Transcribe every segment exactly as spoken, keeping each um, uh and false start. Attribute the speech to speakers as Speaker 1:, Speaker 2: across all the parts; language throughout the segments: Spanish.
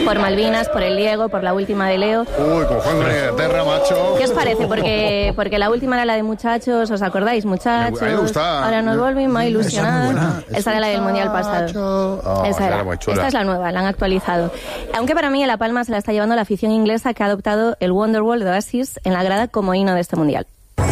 Speaker 1: Por Malvinas, por el Diego, por la última de Leo.
Speaker 2: Uy, con Juan de Inglaterra, macho.
Speaker 1: ¿Qué os parece? Porque, porque la última era la de muchachos, ¿os acordáis? Muchachos.
Speaker 2: A mí me gusta.
Speaker 1: Ahora nos volvimos a ilusionar. Esa era la del Mundial pasado.
Speaker 2: Oh,
Speaker 1: Esa era.
Speaker 2: Muy chula.
Speaker 1: Esta es la nueva, la han actualizado. Aunque para mí La Palma se la está llevando la afición inglesa, que ha adoptado el Wonderwall de Oasis en la grada como himno de este Mundial.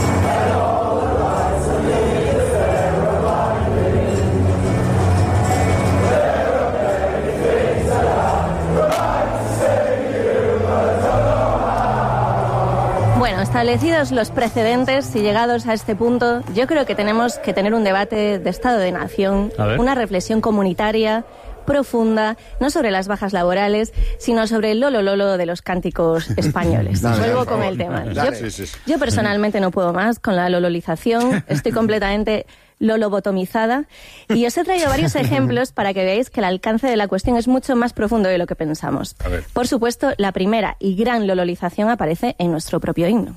Speaker 1: Bueno, establecidos los precedentes y llegados a este punto, yo creo que tenemos que tener un debate de estado de nación, una reflexión comunitaria profunda, no sobre las bajas laborales, sino sobre el lolo lolo de los cánticos españoles. Dale, Vuelvo con el tema. Yo, sí, sí, sí. yo personalmente no puedo más con la lololización, estoy completamente lolobotomizada, y os he traído varios ejemplos para que veáis que el alcance de la cuestión es mucho más profundo de lo que pensamos. Por supuesto, la primera y gran lololización aparece en nuestro propio himno.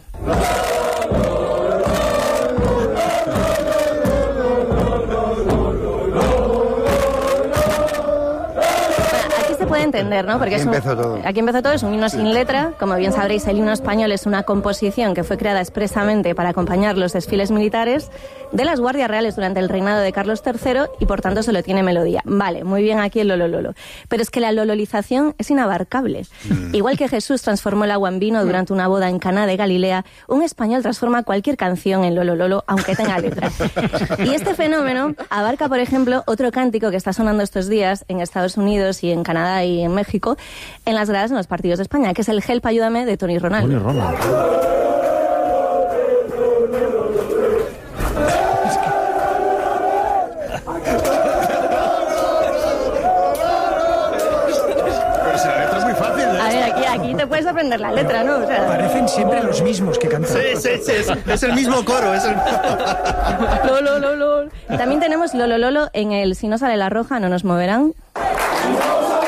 Speaker 1: Puede entender, ¿no? Porque
Speaker 2: aquí,
Speaker 1: es un,
Speaker 2: empezó todo.
Speaker 1: aquí empezó todo, es un himno sí. sin letra. Como bien sabréis, el himno español es una composición que fue creada expresamente para acompañar los desfiles militares de las guardias reales durante el reinado de Carlos tercero y por tanto solo tiene melodía. Vale, muy bien aquí el lolo lolo. Pero es que la lololización es inabarcable. Mm. Igual que Jesús transformó el agua en vino durante una boda en Caná de Galilea, un español transforma cualquier canción en lolo lolo, aunque tenga letra. Y este fenómeno abarca, por ejemplo, otro cántico que está sonando estos días en Estados Unidos y en Canadá y en México, en las gradas en los partidos de España, que es el Help, ayúdame, de Tony Ronaldo. Tony Ronaldo.
Speaker 2: Pero si la letra es muy fácil, ¿eh?
Speaker 1: A ver, aquí, aquí te puedes aprender la letra, ¿no? O sea,
Speaker 3: parecen siempre los mismos que cantan.
Speaker 4: Sí, sí, sí, es, es el mismo coro. Es el...
Speaker 1: Lolo, lolo. También tenemos Lolo Lolo en el Si no sale la roja, no nos moverán.